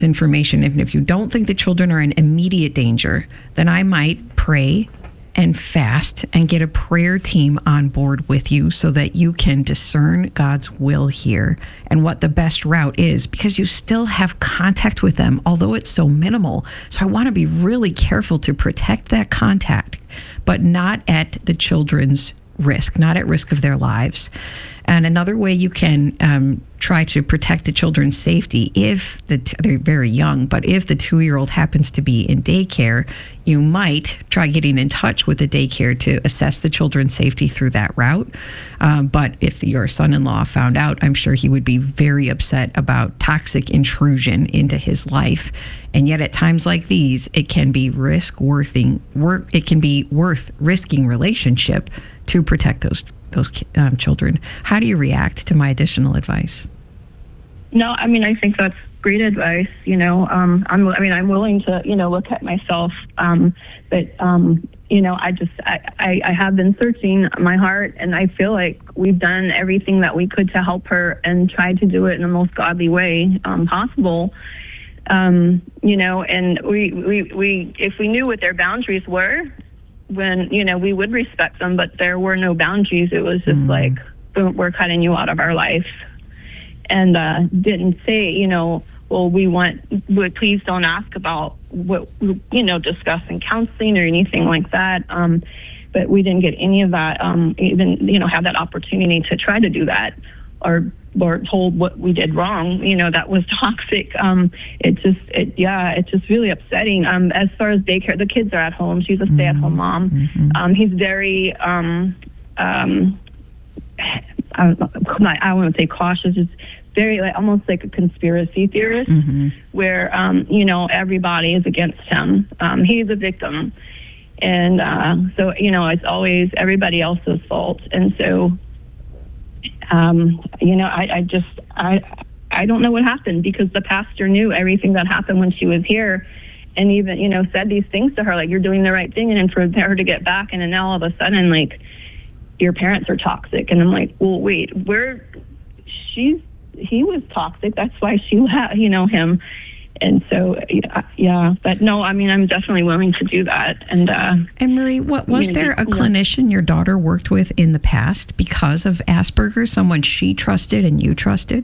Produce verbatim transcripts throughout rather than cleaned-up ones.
information. And if you don't think the children are in immediate danger, then I might pray and fast and get a prayer team on board with you so that you can discern God's will here and what the best route is, because you still have contact with them, although it's so minimal. So I want to be really careful to protect that contact, but not at the children's risk, not at risk of their lives. And another way you can um, try to protect the children's safety, if the t- they're very young, but if the two-year-old happens to be in daycare, you might try getting in touch with the daycare to assess the children's safety through that route. Um, but if your son-in-law found out, I'm sure he would be very upset about toxic intrusion into his life. And yet at times like these, it can be risk worthing, work, it can be worth risking relationship to protect those those um, children. How do you react to my additional advice? No, I mean, I think that's great advice. You know, um, I'm, I mean, I'm willing to, you know, look at myself, um, but, um, you know, I just, I, I, I have been searching my heart, and I feel like we've done everything that we could to help her and tried to do it in the most godly way um, possible. Um, you know, and we, we, we, if we knew what their boundaries were, when, you know, we would respect them, but there were no boundaries. It was just mm. like, boom, we're cutting you out of our life. And uh, didn't say, you know, well, we want, but please don't ask about what, you know, discussing counseling or anything like that. Um, but we didn't get any of that, um, even, you know, have that opportunity to try to do that, or or told what we did wrong, you know, that was toxic. Um, it just, it, yeah, it's just really upsetting. Um, as far as daycare, the kids are at home. She's a stay-at-home mom. Mm-hmm. Um, he's very, um, um, I don't, I don't want to say cautious, it's very, like, almost like a conspiracy theorist, mm-hmm. where, um, you know, everybody is against him. Um, he's a victim. And uh, so, you know, it's always everybody else's fault. And so, Um, you know, I, I just, I, I don't know what happened, because the pastor knew everything that happened when she was here, and even, you know, said these things to her, like, you're doing the right thing. And then for her to get back, and then now all of a sudden, like, your parents are toxic. And I'm like, well, wait, where she's, he was toxic. That's why she let, you know, him. And so, yeah, but no, I mean, I'm definitely willing to do that. And uh, and Marie, what was you know, there a yeah. clinician your daughter worked with in the past because of Asperger's, someone she trusted and you trusted?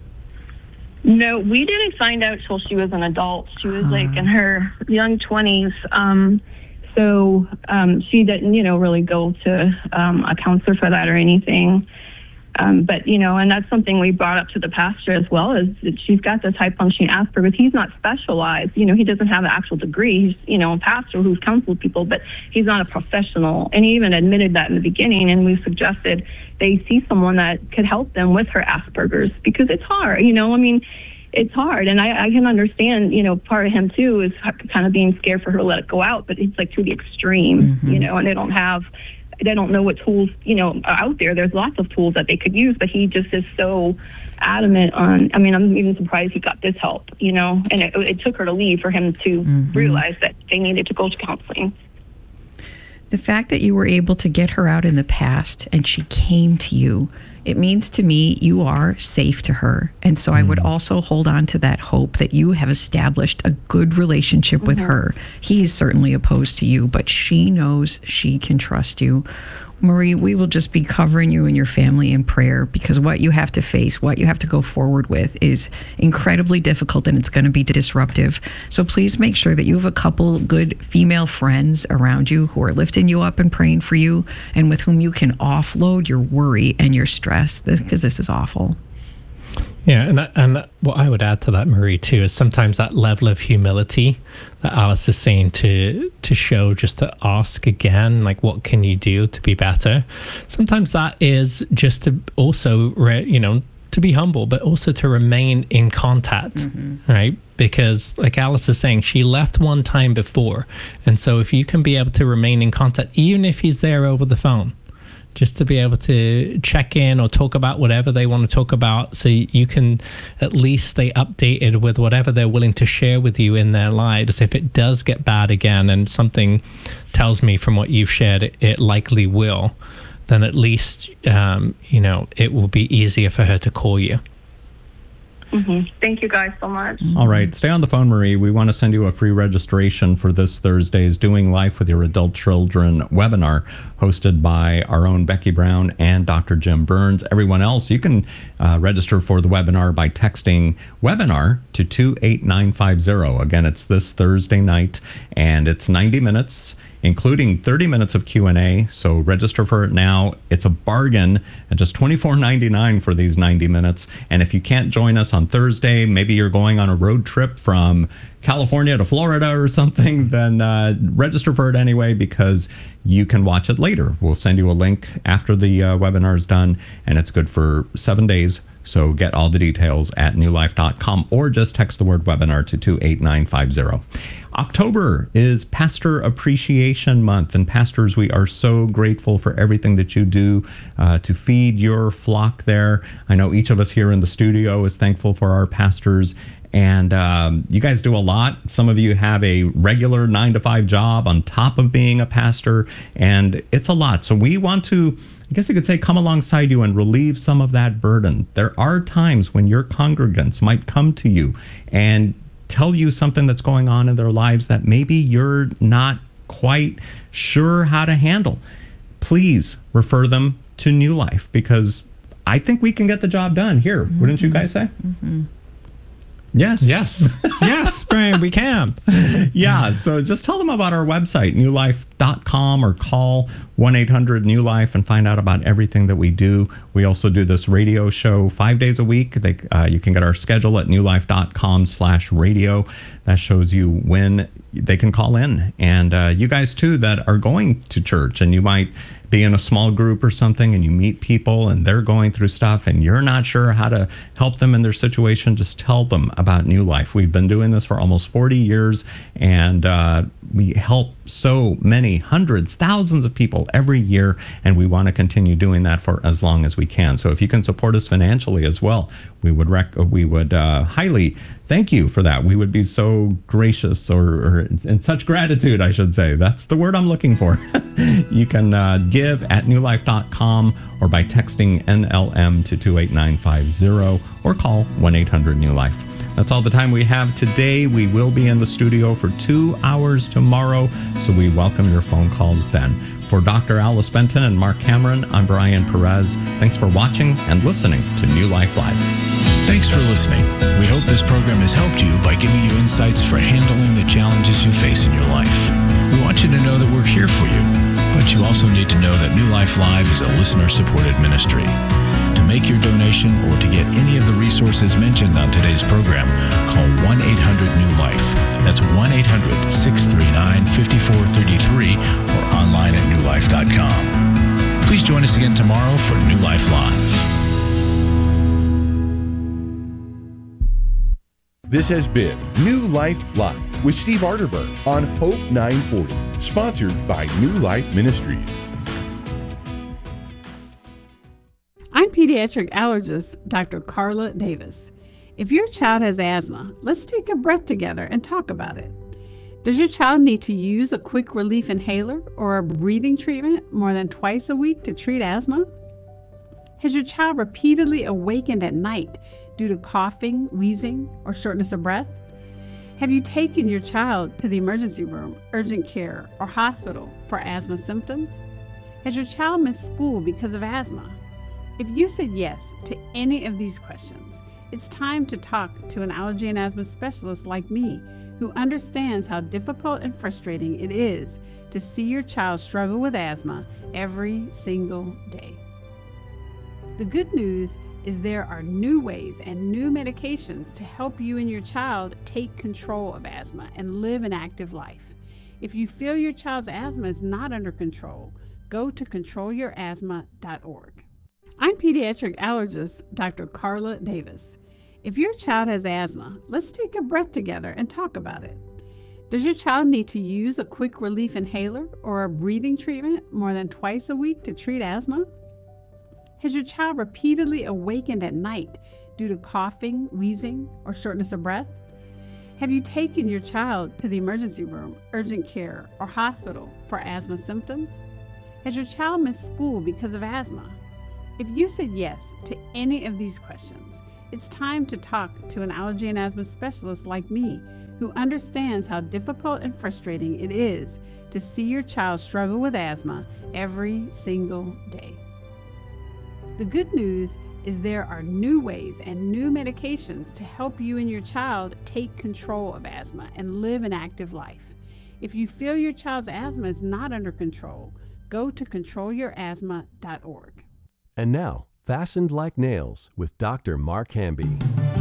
No, we didn't find out till she was an adult. She was uh. like in her young twenties. Um, so um, she didn't, you know, really go to um, a counselor for that or anything. Um, but, you know, and that's something we brought up to the pastor as well, is that she's got this high-functioning Asperger's. He's not specialized. You know, he doesn't have an actual degree. He's, you know, a pastor who's counseled people, but he's not a professional. And he even admitted that in the beginning, and we suggested they see someone that could help them with her Asperger's, because it's hard, you know, I mean, it's hard. And I, I can understand, you know, part of him, too, is kind of being scared for her to let it go out, but it's like to the extreme, mm-hmm. you know, and they don't have... they don't know what tools, you know, are out there. There's lots of tools that they could use, but he just is so adamant on, I mean, I'm even surprised he got this help, you know, and it, it took her to leave for him to mm-hmm. realize that they needed to go to counseling. The fact that you were able to get her out in the past and she came to you, it means to me you are safe to her. And so mm. I would also hold on to that hope that you have established a good relationship mm-hmm. with her. He's certainly opposed to you, but she knows she can trust you. Marie, we will just be covering you and your family in prayer, because what you have to face, what you have to go forward with is incredibly difficult, and it's going to be disruptive. So please make sure that you have a couple good female friends around you who are lifting you up and praying for you, and with whom you can offload your worry and your stress, because this is awful. Yeah, and and what I would add to that, Marie, too, is sometimes that level of humility that Alice is saying to to show, just to ask again, like, what can you do to be better? Sometimes that is just to also, re, you know, to be humble, but also to remain in contact, mm-hmm. right? Because like Alice is saying, she left one time before. And so if you can be able to remain in contact, even if he's there over the phone, just to be able to check in or talk about whatever they want to talk about, so you can at least stay updated with whatever they're willing to share with you in their lives. If it does get bad again, and something tells me from what you've shared, it, it likely will, then at least, um, you know, it will be easier for her to call you. Mm-hmm. Thank you guys so much. All right. Stay on the phone, Marie. We want to send you a free registration for this Thursday's Doing Life with Your Adult Children webinar hosted by our own Becky Brown and Doctor Jim Burns. Everyone else, you can uh, register for the webinar by texting webinar to two eight nine five zero. Again, it's this Thursday night, and it's ninety minutes, including thirty minutes of Q and A. So register for it now. It's a bargain at just twenty-four ninety-nine for these ninety minutes. And if you can't join us on Thursday, maybe you're going on a road trip from California to Florida or something, then uh, register for it anyway, because you can watch it later. We'll send you a link after the uh, webinar is done, and it's good for seven days. So get all the details at new life dot com or just text the word webinar to two eight nine five zero. October is Pastor Appreciation Month, and pastors, we are so grateful for everything that you do uh, to feed your flock there. I know each of us here in the studio is thankful for our pastors, and um, you guys do a lot. Some of you have a regular nine to five job on top of being a pastor, and it's a lot. So we want to, I guess you could say, come alongside you and relieve some of that burden. There are times when your congregants might come to you and tell you something that's going on in their lives that maybe you're not quite sure how to handle. Please refer them to New Life, because I think we can get the job done here. Mm-hmm. Wouldn't you guys say? Mm-hmm. Yes. Yes. Yes, Brian, we can. Yeah. So just tell them about our website, new life dot com, or call one eight hundred new life and find out about everything that we do. We also do this radio show five days a week. They, uh, you can get our schedule at new life dot com slash radio. That shows you when they can call in. And uh, you guys, too, that are going to church, and you might be in a small group or something, and you meet people and they're going through stuff and you're not sure how to help them in their situation, just tell them about New Life. We've been doing this for almost forty years, and uh, we help so many hundreds, thousands of people every year, and we want to continue doing that for as long as we can. So if you can support us financially as well, we would rec- we would uh, highly thank you for that. We would be so gracious, or, or in such gratitude, I should say. That's the word I'm looking for. You can uh, give at new life dot com or by texting N L M to two eight nine five zero or call one eight hundred new life. That's all the time we have today. We will be in the studio for two hours tomorrow, so we welcome your phone calls then. For Doctor Alice Benton and Mark Cameron, I'm Brian Perez. Thanks for watching and listening to New Life Live. Thanks for listening. We hope this program has helped you by giving you insights for handling the challenges you face in your life. We want you to know that we're here for you, but you also need to know that New Life Live is a listener-supported ministry. To make your donation or to get any of the resources mentioned on today's program, call one eight hundred new life. That's one eight hundred, six three nine, five four three three or online at new life dot com. Please join us again tomorrow for New Life Live. This has been New Life Live with Steve Arterburn on Hope nine forty, sponsored by New Life Ministries. I'm pediatric allergist Doctor Carla Davis. If your child has asthma, let's take a breath together and talk about it. Does your child need to use a quick relief inhaler or a breathing treatment more than twice a week to treat asthma? Has your child repeatedly awakened at night due to coughing, wheezing, or shortness of breath? Have you taken your child to the emergency room, urgent care, or hospital for asthma symptoms? Has your child missed school because of asthma? If you said yes to any of these questions, it's time to talk to an allergy and asthma specialist like me, who understands how difficult and frustrating it is to see your child struggle with asthma every single day. The good news is there are new ways and new medications to help you and your child take control of asthma and live an active life. If you feel your child's asthma is not under control, go to control your asthma dot org. I'm pediatric allergist Doctor Carla Davis. If your child has asthma, let's take a breath together and talk about it. Does your child need to use a quick relief inhaler or a breathing treatment more than twice a week to treat asthma? Has your child repeatedly awakened at night due to coughing, wheezing, or shortness of breath? Have you taken your child to the emergency room, urgent care, or hospital for asthma symptoms? Has your child missed school because of asthma? If you said yes to any of these questions, It's time to talk to an allergy and asthma specialist like me, who understands how difficult and frustrating it is to see your child struggle with asthma every single day. The good news is there are new ways and new medications to help you and your child take control of asthma and live an active life. If you feel your child's asthma is not under control, go to control your asthma dot org. And now, Fastened Like Nails with Doctor Mark Hamby.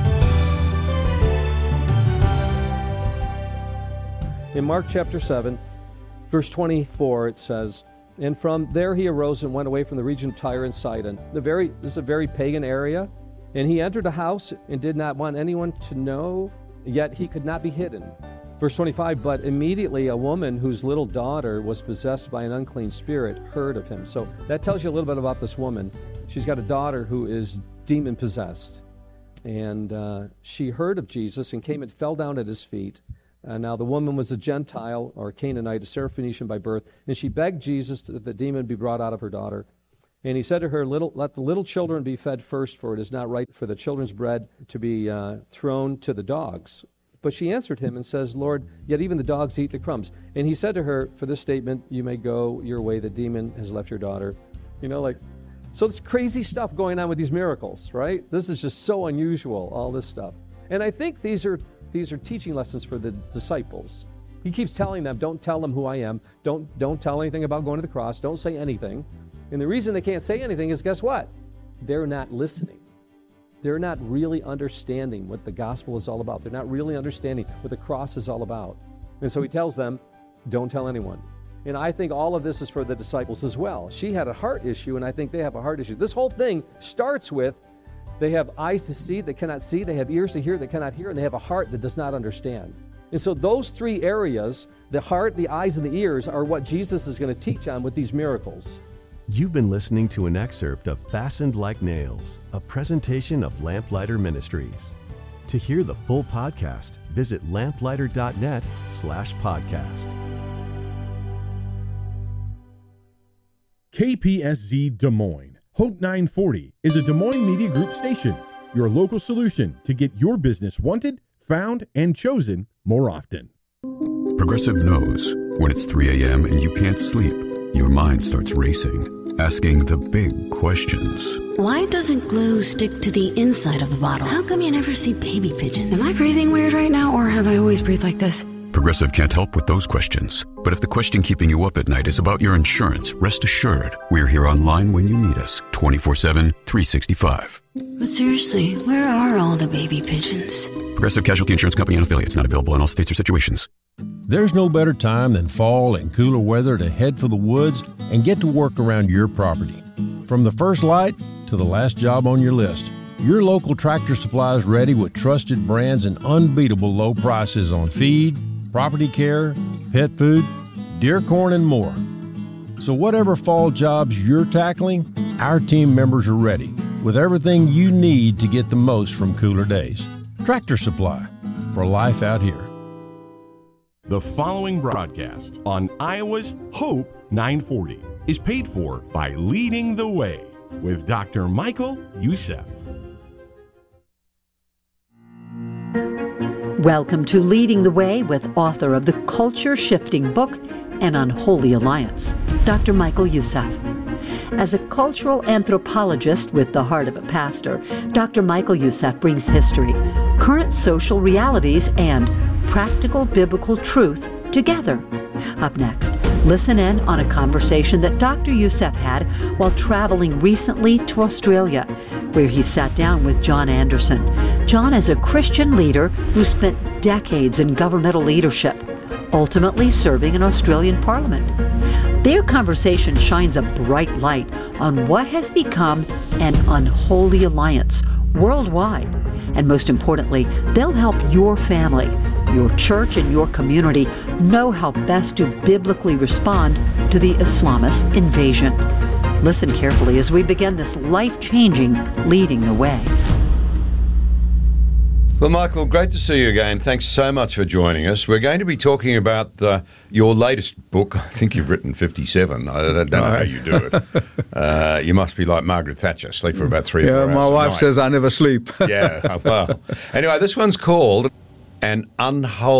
In Mark chapter seven, verse twenty-four, it says, "And from there he arose and went away from the region of Tyre and Sidon." The very, this is a very pagan area. "And he entered a house and did not want anyone to know, yet he could not be hidden." Verse twenty-five, "But immediately a woman whose little daughter was possessed by an unclean spirit heard of him." So that tells you a little bit about this woman. She's got a daughter who is demon-possessed. And uh, she heard of Jesus and came and fell down at his feet. Uh, now the woman was a Gentile or a Canaanite, a Syrophoenician by birth, and she begged Jesus that the demon be brought out of her daughter. And he said to her, "Little, let the little children be fed first, for it is not right for the children's bread to be uh, thrown to the dogs." But she answered him and says, "Lord, yet even the dogs eat the crumbs." And he said to her, "For this statement, you may go your way. The demon has left your daughter." You know, like, so it's crazy stuff going on with these miracles, right? This is just so unusual, all this stuff. And I think these are these are teaching lessons for the disciples. He keeps telling them, don't tell them who I am. Don't, don't tell anything about going to the cross. Don't say anything. And the reason they can't say anything is, guess what? They're not listening. They're not really understanding what the gospel is all about. They're not really understanding what the cross is all about. And so he tells them, don't tell anyone. And I think all of this is for the disciples as well. She had a heart issue, and I think they have a heart issue. This whole thing starts with they have eyes to see that cannot see, they have ears to hear that cannot hear, and they have a heart that does not understand. And so those three areas, the heart, the eyes, and the ears, are what Jesus is going to teach on with these miracles. You've been listening to an excerpt of Fastened Like Nails, a presentation of Lamplighter Ministries. To hear the full podcast, visit lamplighter dot net slash podcast. K P S Z Des Moines. Hope nine forty is a Des Moines Media Group station, your local solution to get your business wanted, found, and chosen more often. Progressive knows when it's three a.m. and you can't sleep, your mind starts racing, asking the big questions. Why doesn't glue stick to the inside of the bottle? How come you never see baby pigeons? Am I breathing weird right now, or have I always breathed like this? Progressive can't help with those questions. But if the question keeping you up at night is about your insurance, rest assured, we're here online when you need us, twenty-four seven, three sixty-five. But seriously, where are all the baby pigeons? Progressive Casualty Insurance Company and affiliates, not available in all states or situations. There's no better time than fall and cooler weather to head for the woods and get to work around your property. From the first light to the last job on your list, your local Tractor Supply is ready with trusted brands and unbeatable low prices on feed, property care, pet food, deer corn, and more. So whatever fall jobs you're tackling, our team members are ready with everything you need to get the most from cooler days. Tractor Supply, for life out here. The following broadcast on Iowa's Hope nine forty is paid for by Leading the Way with Doctor Michael Youssef. Welcome to Leading the Way with author of the culture-shifting book, An Unholy Alliance, Doctor Michael Youssef. As a cultural anthropologist with the heart of a pastor, Doctor Michael Youssef brings history, current social realities, and practical biblical truth together. Up next, listen in on a conversation that Doctor Youssef had while traveling recently to Australia, where he sat down with John Anderson. John is a Christian leader who spent decades in governmental leadership, ultimately serving in Australian Parliament. Their conversation shines a bright light on what has become an unholy alliance worldwide. And most importantly, they'll help your family, your church, and your community know how best to biblically respond to the Islamist invasion. Listen carefully as we begin this life-changing Leading the Way. Well, Michael, great to see you again. Thanks so much for joining us. We're going to be talking about uh, your latest book. I think you've written fifty-seven. I don't know how you do it. Uh, you must be like Margaret Thatcher, sleep for about three or Yeah, four hours my a wife night. says I never sleep. Yeah, well. Anyway, this one's called An Unholy